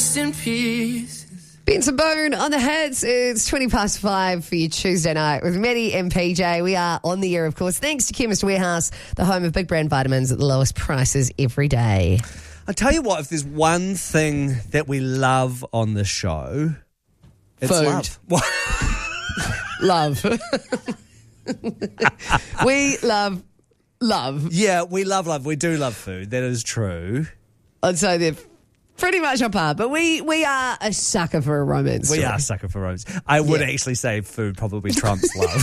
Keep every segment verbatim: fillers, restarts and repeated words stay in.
rest in peace. Benson Boone on the hits. It's twenty past five for your Tuesday night with Maddie and P J. We are on the air, of course, thanks to Chemist Warehouse, the home of big brand vitamins at the lowest prices every day. I tell you what, if there's one thing that we love on the show, it's Food. love. Love. We love love. Yeah, we love love. We do love food. That is true. I'd say they're pretty much on par, but we, we are a sucker for a romance We story. are a sucker for romance. I would Yeah. actually say food probably trumps love.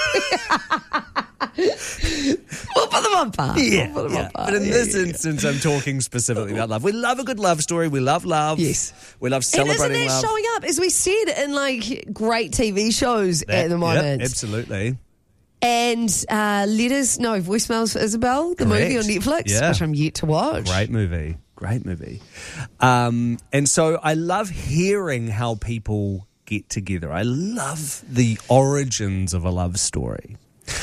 We'll put them on par. Yeah, We'll put them yeah. on par. But in Yeah, this yeah, yeah. instance, I'm talking specifically about love. We love a good love story. We love love. Yes. We love And celebrating isn't that love. showing up, as we said, in like great T V shows That- at the moment? Yep, absolutely. And uh, letters, no, voicemails for Isabel, the movie on Correct. Netflix, Yeah. which I'm yet to watch. Great movie. Great movie. Um, and so I love hearing how people get together. I love the origins of a love story.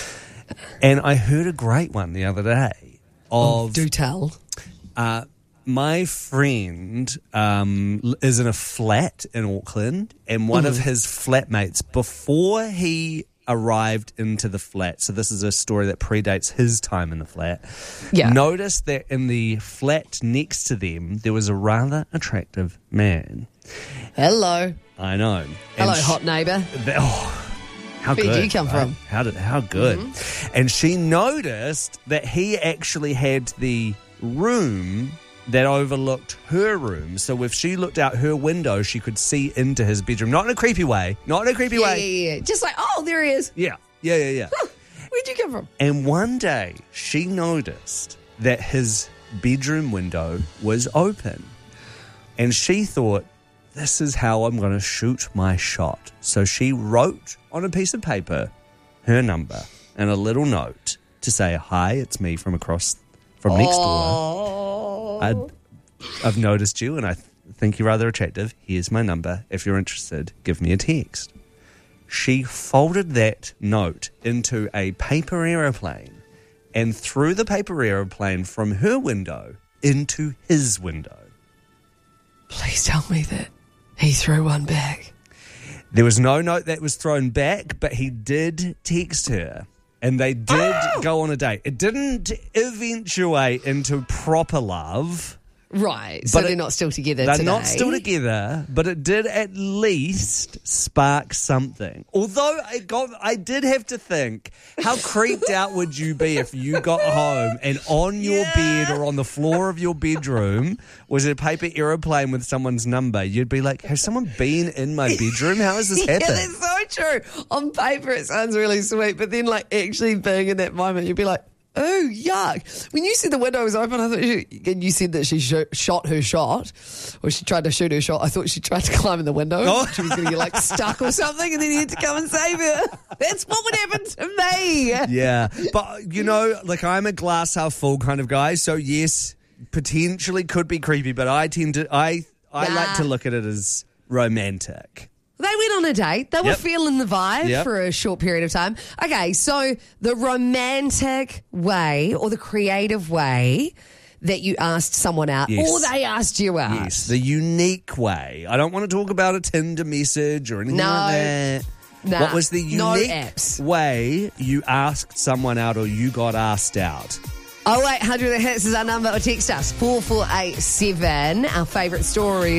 And I heard a great one the other day of Do tell. uh, my friend um, l- is in a flat in Auckland, and one of his flatmates, before he arrived into the flat, so this is a story that predates his time in the flat, Yeah. noticed that in the flat next to them, there was a rather attractive man. Hello. I know. Hello, And sh- hot neighbour. Th- oh, how Where did good. you come right? from? How did how good? Mm-hmm. And she noticed that he actually had the room that overlooked her room. So if she looked out her window, she could see into his bedroom. Not in a creepy way. Not in a creepy Yeah, way. yeah, yeah. Just like, oh, there he is. Yeah. Yeah, yeah, yeah. Where'd you come from? And one day she noticed that his bedroom window was open. And she thought, this is how I'm going to shoot my shot. So she wrote on a piece of paper her number and a little note to say, hi, it's me from across, from next door. Oh. I, I've noticed you and I th- think you're rather attractive. Here's my number. If you're interested, give me a text. She folded that note into a paper aeroplane and threw the paper aeroplane from her window into his window. Please tell me that he threw one back. There was no note that was thrown back, but he did text her. And they did Oh! go on a date. It didn't eventuate into proper love. Right. So But they're it- not still together They're today. not still together, but it did at least spark something. Although I got, I did have to think, how creeped out would you be if you got home and on your Yeah. bed or on the floor of your bedroom was a paper aeroplane with someone's number? You'd be like, has someone been in my bedroom? How has this Yeah, happened? that's so true. On paper, it sounds really sweet, but then, like, actually being in that moment, you'd be like, oh, yuck. When you said the window was open, I thought you, and you said that she sh- shot her shot, or she tried to shoot her shot. I thought she tried to climb in the window. Oh. She was going to get, like, stuck or something, and then he had to come and save her. That's what would happen to me. Yeah, but you know, like I'm a glass half full kind of guy, so yes, potentially could be creepy, but I tend to, I, I Nah. like to look at it as romantic. They went on a date. They were Yep. feeling the vibe Yep. for a short period of time. Okay, so the romantic way or the creative way that you asked someone out Yes. or they asked you out. Yes, the unique way. I don't want to talk about a Tinder message or anything No. like that. Nah, What was the no unique apps. way you asked someone out or you got asked out? oh eight hundred hits is our number, or text us four four eight seven. Our favourite story.